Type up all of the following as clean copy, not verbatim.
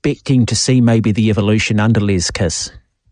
expecting to see maybe the evolution under Les Kiss?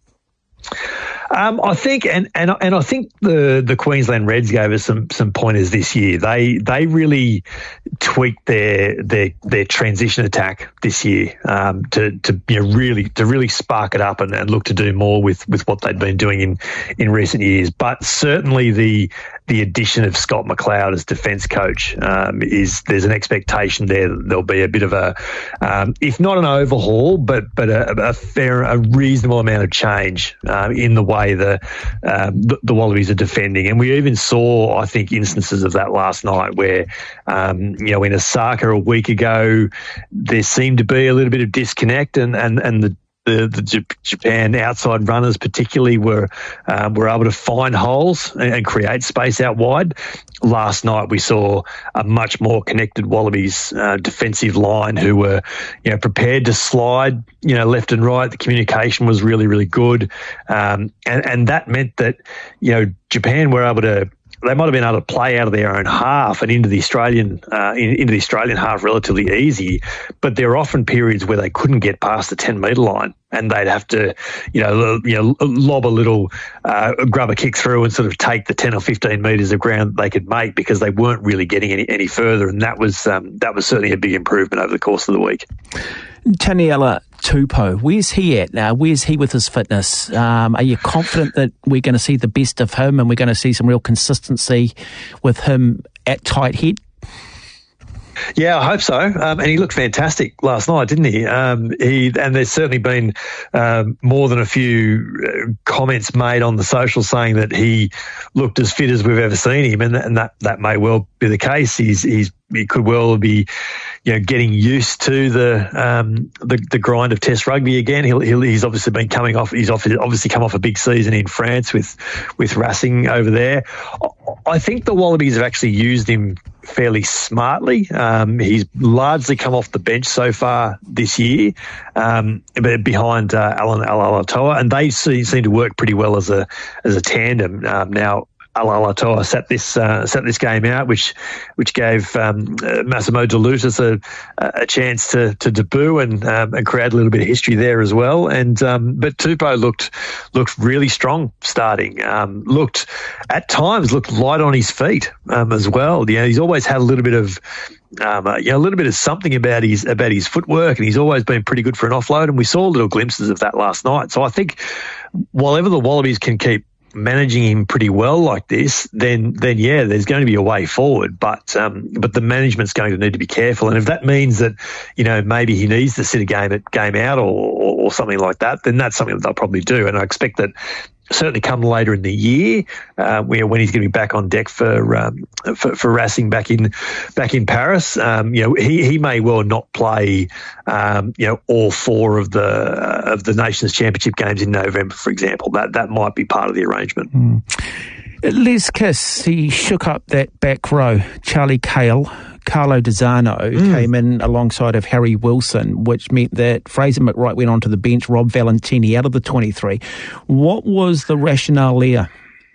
I think, and I think the Queensland Reds gave us some pointers this year. They really tweaked their transition attack this year to really spark it up and look to do more with what they'd been doing in recent years. But certainly the addition of Scott McLeod as defence coach there's an expectation there that there'll be a bit of a if not an overhaul, but a reasonable amount of change in the way the Wallabies are defending. And we even saw, I think, instances of that last night where, in Osaka a week ago, there seemed to be a little bit of disconnect and the Japan outside runners particularly were able to find holes and create space out wide. Last night we saw a much more connected Wallabies defensive line who were prepared to slide left and right. The communication was really, really good, and that meant that Japan were able to. They might have been able to play out of their own half and into the Australian half relatively easy, but there are often periods where they couldn't get past the 10-metre line, and they'd have to, lob a little grubber kick through and sort of take the 10 or 15 metres of ground they could make because they weren't really getting any further, and that was certainly a big improvement over the course of the week. Taniela Tupou, where's he at now? Where's he with his fitness? Are you confident that we're going to see the best of him and we're going to see some real consistency with him at tight head? Yeah, I hope so. And he looked fantastic last night, didn't he? And there's certainly been more than a few comments made on the social saying that he looked as fit as we've ever seen him, and that may well be the case. He could well be, getting used to the grind of Test rugby again. He's obviously been coming off. He's obviously come off a big season in France with Racing over there. I think the Wallabies have actually used him fairly smartly. He's largely come off the bench so far this year, behind Alan Alaalatoa, and they seem to work pretty well as a tandem. Now, Alaalatoa sat this game out, which gave Massimo De Lutis a chance to debut and create a little bit of history there as well. And but Tupou looked really strong starting. Looked light on his feet as well. He's always had a little bit of a little bit of something about his footwork, and he's always been pretty good for an offload. And we saw little glimpses of that last night. So I think whatever the Wallabies can keep managing him pretty well like this, then yeah, there's going to be a way forward. But the management's going to need to be careful, and if that means that maybe he needs to sit a game out or something like that, then that's something that they'll probably do. And I expect that certainly come later in the year, when he's going to be back on deck for Racing back in Paris. He may well not play all four of the Nations Championship games in November, for example. That might be part of the arrangement. Les Kiss, he shook up that back row. Charlie Cahill, Carlo Dizzano came in alongside of Harry Wilson, which meant that Fraser McReight went onto the bench, Rob Valentini out of the 23. What was the rationale there?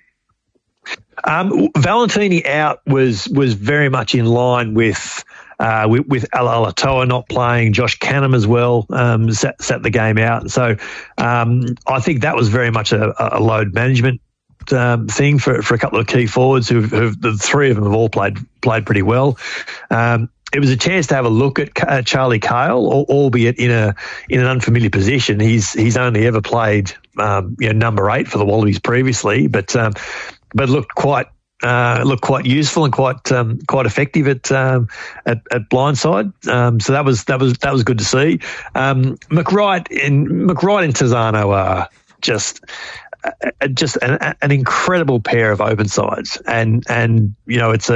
Valentini out was very much in line with Alaalatoa not playing. Josh Canham as well sat the game out. And so I think that was very much a load management thing for a couple of key forwards who the three of them have all played pretty well. It was a chance to have a look at Charlie Cahill, albeit in an unfamiliar position. He's only ever played number 8 for the Wallabies previously, but looked quite useful and quite effective at blindside. So that was good to see. McReight and Tizzano are just an incredible pair of open sides, and it's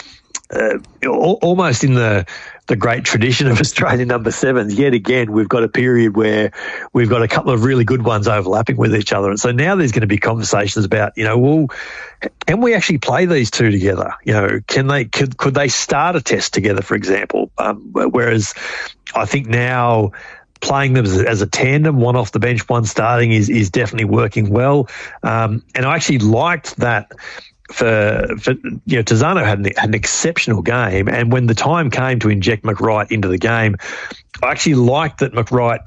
almost in the great tradition of Australian number 7s. Yet again, we've got a period where we've got a couple of really good ones overlapping with each other, and so now there's going to be conversations about can we actually play these two together? Could they start a test together, for example? Whereas I think now, playing them as a tandem, one off the bench, one starting, is definitely working well. And I actually liked that Tizzano had an exceptional game, and when the time came to inject McReight into the game, I actually liked that McReight